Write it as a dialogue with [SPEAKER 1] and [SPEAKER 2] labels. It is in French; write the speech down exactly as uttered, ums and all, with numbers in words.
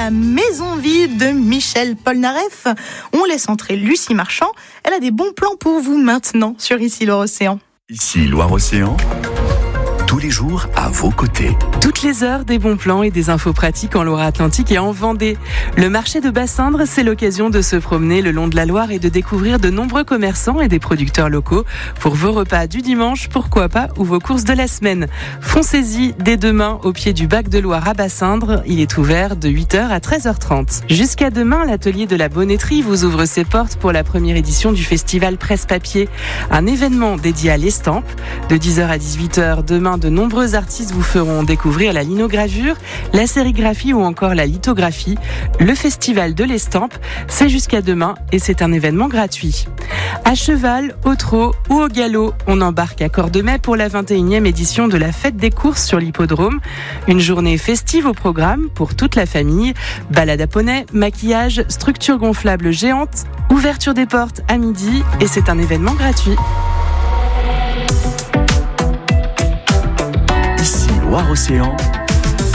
[SPEAKER 1] la maison vide de Michel Polnareff. On laisse entrer Lucie Marchand. Elle a des bons plans pour vous maintenant sur Ici Loire-Océan.
[SPEAKER 2] Ici Loire-Océan, tous les jours à vos côtés.
[SPEAKER 3] Toutes les heures, des bons plans et des infos pratiques en Loire-Atlantique et en Vendée. Le marché de Bassindre, c'est l'occasion de se promener le long de la Loire et de découvrir de nombreux commerçants et des producteurs locaux pour vos repas du dimanche, pourquoi pas, ou vos courses de la semaine. Foncez-y dès demain au pied du Bac de Loire à Bassindre. Il est ouvert de huit heures à treize heures trente. Jusqu'à demain, l'atelier de la Bonneterie vous ouvre ses portes pour la première édition du festival Presse-Papier, un événement dédié à l'estampe. De dix heures à dix-huit heures, demain, de nombreux artistes vous feront découvrir la linogravure, la sérigraphie ou encore la lithographie. Le festival de l'estampe, c'est jusqu'à demain et c'est un événement gratuit. À cheval, au trot ou au galop, on embarque à Cordemais pour la vingt et unième édition de la fête des courses sur l'hippodrome. Une journée festive au programme pour toute la famille. Balade à poney, maquillage, structure gonflable géante, ouverture des portes à midi et c'est un événement gratuit.
[SPEAKER 2] Ici Loire-Océan,